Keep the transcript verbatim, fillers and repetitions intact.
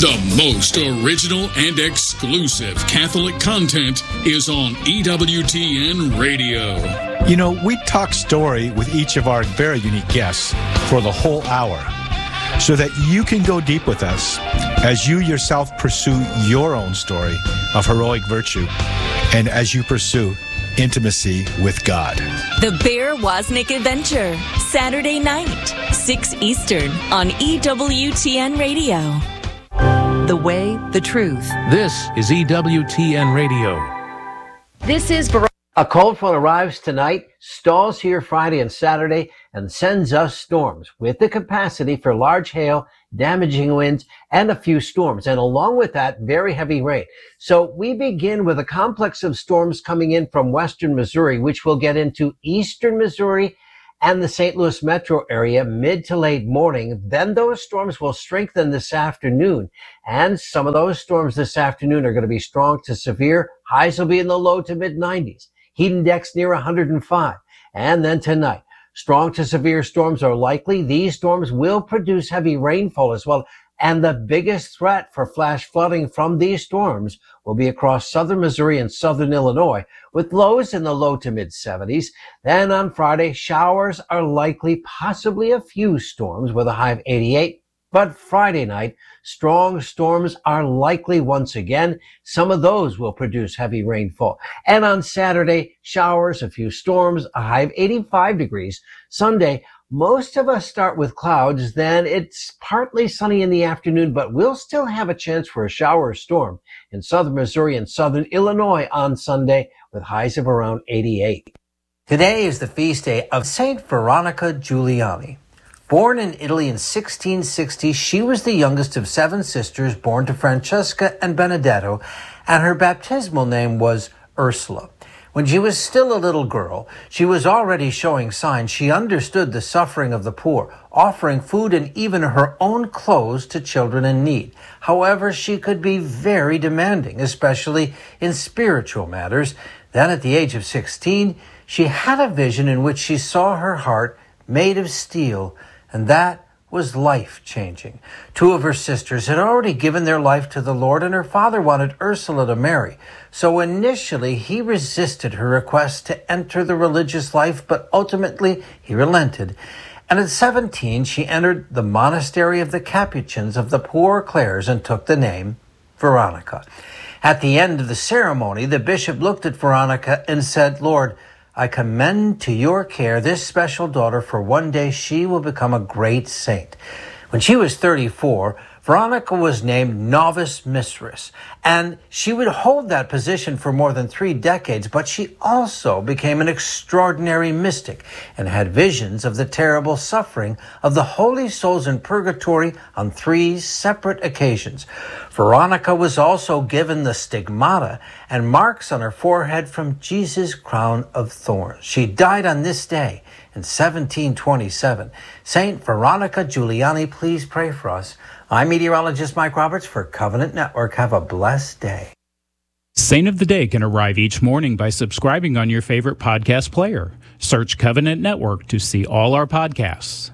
The most original and exclusive Catholic content is on E W T N Radio. You know, we talk story with each of our very unique guests for the whole hour so that you can go deep with us as you yourself pursue your own story of heroic virtue and as you pursue intimacy with God. The Bear Wozniak Adventure, Saturday night, six Eastern on E W T N Radio. The way, the truth. This is E W T N Radio. This is Ver- A cold front arrives tonight, stalls here Friday and Saturday, and sends us storms with the capacity for large hail, damaging winds, and a few storms. And along with that, very heavy rain. So we begin with a complex of storms coming in from western Missouri, which will get into eastern Missouri and the Saint Louis metro area mid to late morning. Then those storms will strengthen this afternoon. And some of those storms this afternoon are going to be strong to severe. Highs will be in the low to mid nineties. Heat index near one hundred five. And then tonight, strong to severe storms are likely. These storms will produce heavy rainfall as well. And the biggest threat for flash flooding from these storms will be across southern Missouri and southern Illinois, with lows in the low to mid seventies. Then on Friday, showers are likely, possibly a few storms with a high of eighty-eight. But Friday night, strong storms are likely once again. Some of those will produce heavy rainfall. And on Saturday, showers, a few storms, a high of eighty-five degrees. Sunday, most of us start with clouds, then it's partly sunny in the afternoon, but we'll still have a chance for a shower or storm in southern Missouri and southern Illinois on Sunday with highs of around eighty-eight. Today is the feast day of Saint Veronica Giuliani. Born in Italy in sixteen sixty, she was the youngest of seven sisters born to Francesca and Benedetto, and her baptismal name was Ursula. When she was still a little girl, she was already showing signs she understood the suffering of the poor, offering food and even her own clothes to children in need. However, she could be very demanding, especially in spiritual matters. Then at the age of sixteen, she had a vision in which she saw her heart made of steel, and that was life-changing. Two of her sisters had already given their life to the Lord, and her father wanted Ursula to marry. So initially, he resisted her request to enter the religious life, but ultimately, he relented. And at seventeen, she entered the monastery of the Capuchins of the Poor Clares and took the name Veronica. At the end of the ceremony, the bishop looked at Veronica and said, "Lord, I commend to your care this special daughter, for one day she will become a great saint." When she was thirty-four, Veronica was named novice mistress, and she would hold that position for more than three decades, but she also became an extraordinary mystic and had visions of the terrible suffering of the holy souls in purgatory on three separate occasions. Veronica was also given the stigmata and marks on her forehead from Jesus' crown of thorns. She died on this day in seventeen twenty-seven. Saint Veronica Giuliani, please pray for us. I'm meteorologist Mike Roberts for Covenant Network. Have a blessed day. Saint of the Day can arrive each morning by subscribing on your favorite podcast player. Search Covenant Network to see all our podcasts.